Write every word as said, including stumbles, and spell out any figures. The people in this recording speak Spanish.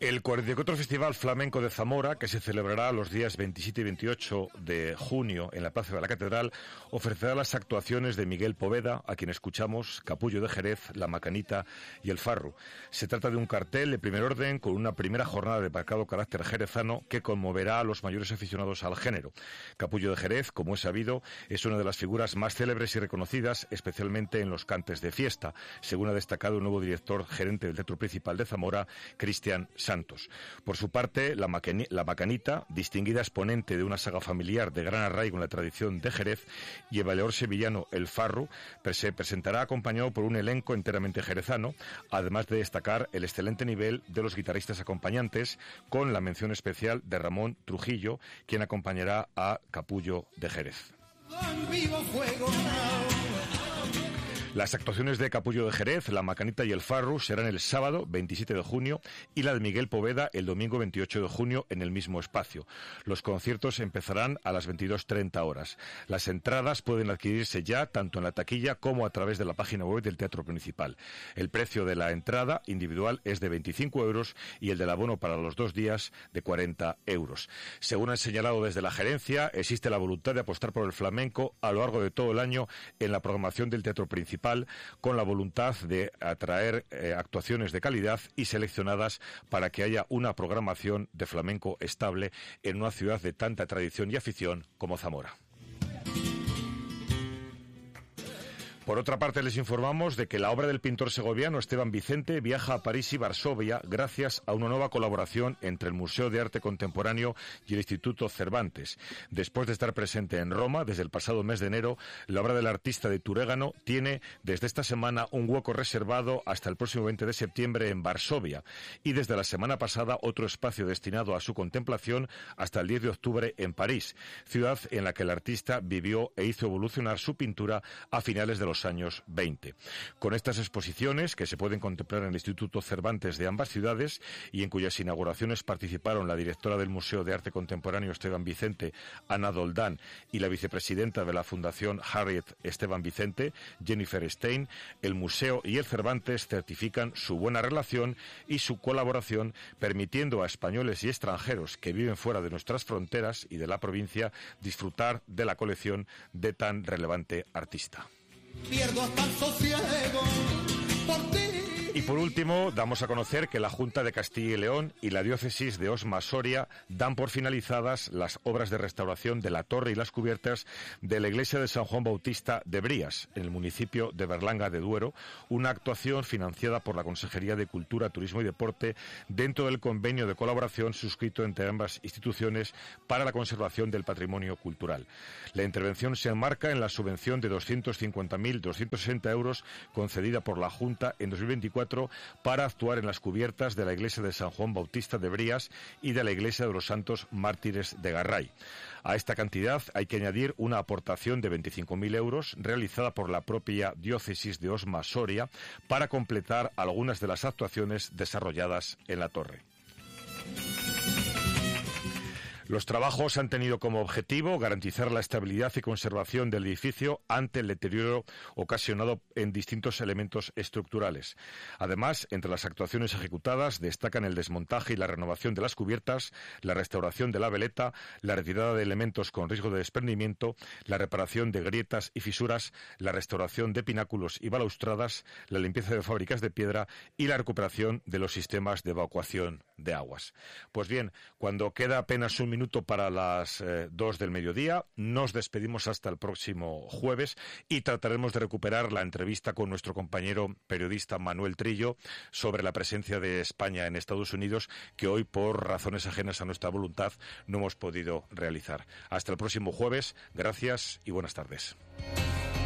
El cuarenta y cuatro Festival Flamenco de Zamora, que se celebrará los días veintisiete y veintiocho de junio en la Plaza de la Catedral, ofrecerá las actuaciones de Miguel Poveda, a quien escuchamos, Capullo de Jerez, La Macanita y El Farru. Se trata de un cartel de primer orden con una primera jornada de marcado carácter jerezano que conmoverá a los mayores aficionados al género. Capullo de Jerez, como es sabido, es una de las figuras más célebres y reconocidas, especialmente en los cantes de fiesta, según ha destacado el nuevo director gerente del Teatro Principal de Zamora, Cristian Santos. Por su parte, la, Maqueni- la Macanita, distinguida exponente de una saga familiar de gran arraigo en la tradición de Jerez, y el bailaor sevillano El Farru, se presentará acompañado por un elenco enteramente jerezano, además de destacar el excelente nivel de los guitarristas acompañantes, con la mención especial de Ramón Trujillo, quien acompañará a Capullo de Jerez. Las actuaciones de Capullo de Jerez, La Macanita y El Farru serán el sábado veintisiete de junio y la de Miguel Poveda el domingo veintiocho de junio en el mismo espacio. Los conciertos empezarán a las veintidós treinta horas. Las entradas pueden adquirirse ya tanto en la taquilla como a través de la página web del Teatro Principal. El precio de la entrada individual es de veinticinco euros y el del abono para los dos días de cuarenta euros. Según han señalado desde la gerencia, existe la voluntad de apostar por el flamenco a lo largo de todo el año en la programación del Teatro Principal, con la voluntad de atraer eh, actuaciones de calidad y seleccionadas para que haya una programación de flamenco estable en una ciudad de tanta tradición y afición como Zamora. Por otra parte, les informamos de que la obra del pintor segoviano Esteban Vicente viaja a París y Varsovia gracias a una nueva colaboración entre el Museo de Arte Contemporáneo y el Instituto Cervantes. Después de estar presente en Roma desde el pasado mes de enero, la obra del artista de Turégano tiene desde esta semana un hueco reservado hasta el próximo veinte de septiembre en Varsovia y desde la semana pasada otro espacio destinado a su contemplación hasta el diez de octubre en París, ciudad en la que el artista vivió e hizo evolucionar su pintura a finales de los los años veinte. Con estas exposiciones, que se pueden contemplar en el Instituto Cervantes de ambas ciudades y en cuyas inauguraciones participaron la directora del Museo de Arte Contemporáneo Esteban Vicente, Ana Doldán, y la vicepresidenta de la Fundación Harriet Esteban Vicente, Jennifer Stein, el Museo y el Cervantes certifican su buena relación y su colaboración, permitiendo a españoles y extranjeros que viven fuera de nuestras fronteras y de la provincia disfrutar de la colección de tan relevante artista. Pierdo hasta el sosiego por ti. Y por último, damos a conocer que la Junta de Castilla y León y la Diócesis de Osma-Soria dan por finalizadas las obras de restauración de la torre y las cubiertas de la iglesia de San Juan Bautista de Brías, en el municipio de Berlanga de Duero, una actuación financiada por la Consejería de Cultura, Turismo y Deporte dentro del convenio de colaboración suscrito entre ambas instituciones para la conservación del patrimonio cultural. La intervención se enmarca en la subvención de doscientos cincuenta mil doscientos sesenta euros concedida por la Junta en dos mil veinticuatro para actuar en las cubiertas de la iglesia de San Juan Bautista de Brías y de la iglesia de los Santos Mártires de Garray. A esta cantidad hay que añadir una aportación de veinticinco mil euros realizada por la propia diócesis de Osma-Soria para completar algunas de las actuaciones desarrolladas en la torre. Los trabajos han tenido como objetivo garantizar la estabilidad y conservación del edificio ante el deterioro ocasionado en distintos elementos estructurales. Además, entre las actuaciones ejecutadas destacan el desmontaje y la renovación de las cubiertas, la restauración de la veleta, la retirada de elementos con riesgo de desprendimiento, la reparación de grietas y fisuras, la restauración de pináculos y balaustradas, la limpieza de fábricas de piedra y la recuperación de los sistemas de evacuación de aguas. Pues bien, cuando queda apenas un minuto para las eh, dos del mediodía, nos despedimos hasta el próximo jueves y trataremos de recuperar la entrevista con nuestro compañero periodista Manuel Trillo sobre la presencia de España en Estados Unidos, que hoy, por razones ajenas a nuestra voluntad, no hemos podido realizar. Hasta el próximo jueves, gracias y buenas tardes.